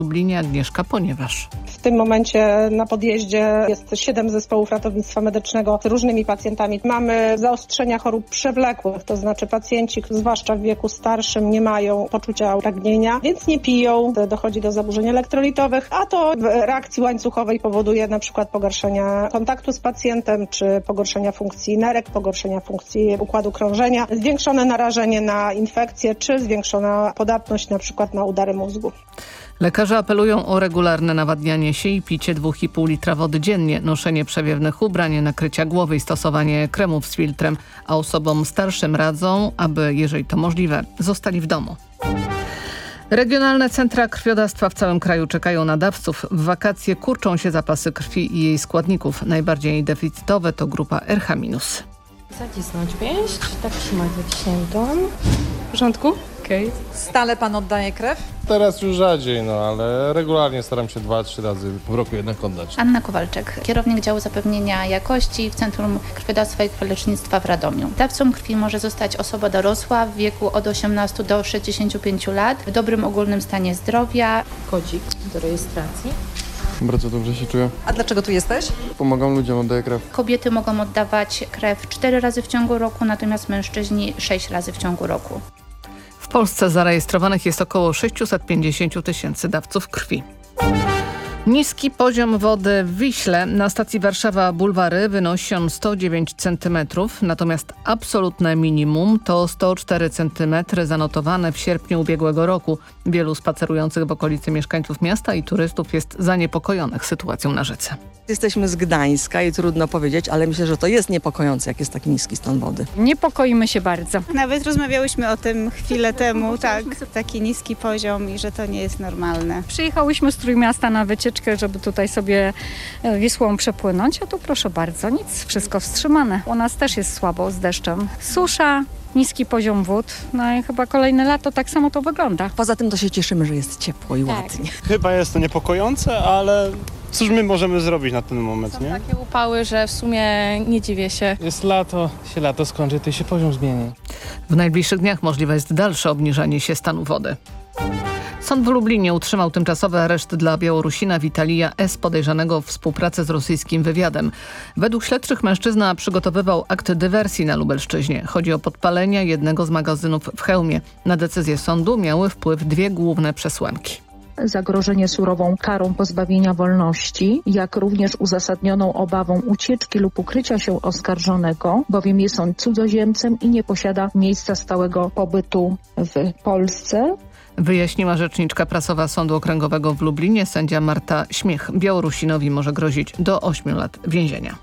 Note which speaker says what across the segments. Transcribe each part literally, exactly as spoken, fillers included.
Speaker 1: W Lublinie Agnieszka Ponieważ.
Speaker 2: W tym momencie na podjeździe jest siedem zespołów ratownictwa medycznego z różnymi pacjentami. Mamy zaostrzenia chorób przewlekłych, to znaczy pacjenci, zwłaszcza w wieku starszym, nie mają poczucia pragnienia, więc nie piją, dochodzi do zaburzeń elektrolitowych, a to w reakcji łańcuchowej powoduje na przykład pogorszenia kontaktu z pacjentem, czy pogorszenia funkcji nerek, pogorszenia funkcji układu krążenia, zwiększone narażenie na infekcje, czy zwiększona podatność na przykład na udary mózgu.
Speaker 1: Lekarze apelują o regularne nawadnianie się i picie dwa i pół litra wody dziennie, noszenie przewiewnych ubrań, nakrycia głowy i stosowanie kremów z filtrem, a osobom starszym radzą, aby, jeżeli to możliwe, zostali w domu. Regionalne centra krwiodawstwa w całym kraju czekają na dawców. W wakacje kurczą się zapasy krwi i jej składników. Najbardziej deficytowe to grupa R H minus.
Speaker 3: Zacisnąć pięść, tak trzymać zaciśniętą. W porządku? Okej. Okay.
Speaker 4: Stale pan oddaje krew?
Speaker 5: Teraz już rzadziej, no ale regularnie staram się dwa, trzy razy w roku jednak oddać.
Speaker 6: Anna Kowalczyk, kierownik działu zapewnienia jakości w Centrum Krwiodawstwa i Krwiolecznictwa w Radomiu. Dawcą krwi może zostać osoba dorosła w wieku od osiemnastu do sześćdziesięciu pięciu lat, w dobrym ogólnym stanie zdrowia.
Speaker 3: Kodzik do rejestracji.
Speaker 7: Bardzo dobrze się czuję.
Speaker 4: A dlaczego tu jesteś?
Speaker 7: Pomagam ludziom, oddaję krew.
Speaker 6: Kobiety mogą oddawać krew cztery razy w ciągu roku, natomiast mężczyźni sześć razy w ciągu roku.
Speaker 1: W Polsce zarejestrowanych jest około sześćset pięćdziesiąt tysięcy dawców krwi. Niski poziom wody w Wiśle na stacji Warszawa Bulwary wynosi on sto dziewięć centymetrów, natomiast absolutne minimum to sto cztery centymetry zanotowane w sierpniu ubiegłego roku. Wielu spacerujących w okolicy mieszkańców miasta i turystów jest zaniepokojonych sytuacją na rzece.
Speaker 8: Jesteśmy z Gdańska i trudno powiedzieć, ale myślę, że to jest niepokojące, jak jest taki niski stan wody.
Speaker 9: Niepokoimy się bardzo.
Speaker 10: Nawet rozmawiałyśmy o tym chwilę temu, tak, taki niski poziom i że to nie jest normalne.
Speaker 9: Przyjechałyśmy z Trójmiasta na wycieczkę, żeby tutaj sobie Wisłą przepłynąć, a tu proszę bardzo, nic, wszystko wstrzymane. U nas też jest słabo z deszczem. Susza, niski poziom wód, no i chyba kolejne lato tak samo to wygląda.
Speaker 8: Poza tym to się cieszymy, że jest ciepło i
Speaker 9: tak.
Speaker 8: ładnie.
Speaker 11: Chyba jest to niepokojące, ale cóż my możemy zrobić na ten moment,
Speaker 3: Są
Speaker 11: nie?
Speaker 3: takie upały, że w sumie nie dziwię się.
Speaker 11: Jest lato, się lato skończy, to się poziom zmieni.
Speaker 1: W najbliższych dniach możliwe jest dalsze obniżanie się stanu wody. Sąd w Lublinie utrzymał tymczasowy areszt dla Białorusina Witalija S. podejrzanego o współpracę z rosyjskim wywiadem. Według śledczych mężczyzna przygotowywał akt dywersji na Lubelszczyźnie. Chodzi o podpalenie jednego z magazynów w Chełmie. Na decyzję sądu miały wpływ dwie główne przesłanki.
Speaker 12: Zagrożenie surową karą pozbawienia wolności, jak również uzasadnioną obawą ucieczki lub ukrycia się oskarżonego, bowiem jest on cudzoziemcem i nie posiada miejsca stałego pobytu w Polsce.
Speaker 1: Wyjaśniła rzeczniczka prasowa Sądu Okręgowego w Lublinie sędzia Marta Śmiech. Białorusinowi może grozić do ośmiu lat więzienia.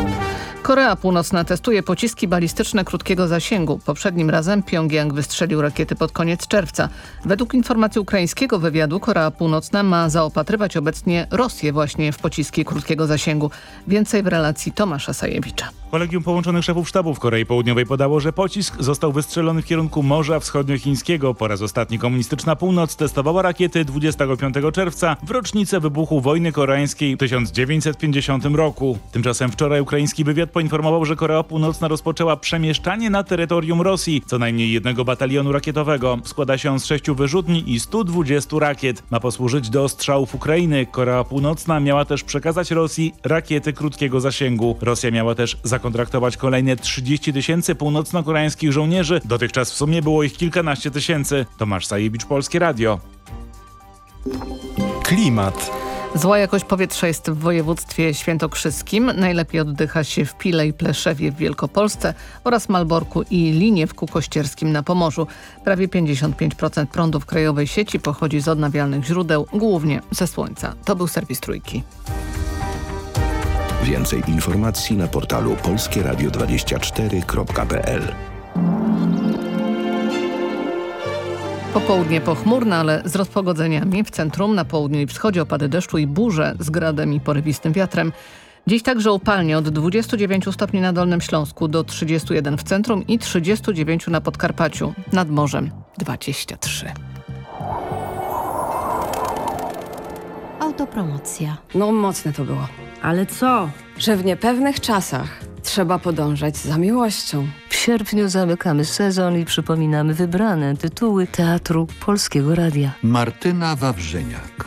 Speaker 1: Korea Północna testuje pociski balistyczne krótkiego zasięgu. Poprzednim razem Pjongjang wystrzelił rakiety pod koniec czerwca. Według informacji ukraińskiego wywiadu Korea Północna ma zaopatrywać obecnie Rosję właśnie w pociski krótkiego zasięgu. Więcej w relacji Tomasza Sajewicza.
Speaker 13: Kolegium Połączonych Szefów Sztabów Korei Południowej podało, że pocisk został wystrzelony w kierunku Morza Wschodniochińskiego. Po raz ostatni komunistyczna północ testowała rakiety dwudziestego piątego czerwca w rocznicę wybuchu wojny koreańskiej w tysiąc dziewięćset pięćdziesiątym roku. Tymczasem wczoraj ukraiński wywiad poinformował, że Korea Północna rozpoczęła przemieszczanie na terytorium Rosji co najmniej jednego batalionu rakietowego. Składa się on z sześciu wyrzutni i stu dwudziestu rakiet. Ma posłużyć do ostrzałów Ukrainy. Korea Północna miała też przekazać Rosji rakiety krótkiego zasięgu. Rosja miała też zakontraktować kolejne trzydzieści tysięcy północno-koreańskich żołnierzy. Dotychczas w sumie było ich kilkanaście tysięcy. Tomasz Sajewicz, Polskie Radio.
Speaker 14: Klimat.
Speaker 1: Zła jakość powietrza jest w województwie świętokrzyskim. Najlepiej oddycha się w Pile i Pleszewie w Wielkopolsce oraz Malborku i Liniew Kościerskim na Pomorzu. Prawie pięćdziesiąt pięć procent prądu w krajowej sieci pochodzi z odnawialnych źródeł, głównie ze słońca. To był serwis Trójki.
Speaker 14: Więcej informacji na portalu polskie radio dwadzieścia cztery kropka p l.
Speaker 1: Popołudnie pochmurne, ale z rozpogodzeniami. W centrum, na południu i wschodzie opady deszczu i burze z gradem i porywistym wiatrem. Dziś także upalnie od dwudziestu dziewięciu stopni na Dolnym Śląsku do trzydziestu jeden w centrum i trzydziestu dziewięciu na Podkarpaciu. Nad morzem dwadzieścia trzy.
Speaker 15: Autopromocja.
Speaker 16: No mocne to było.
Speaker 15: Ale co?
Speaker 16: Że w niepewnych czasach trzeba podążać za miłością.
Speaker 15: W sierpniu zamykamy sezon i przypominamy wybrane tytuły Teatru Polskiego Radia.
Speaker 17: Martyna Wawrzyniak.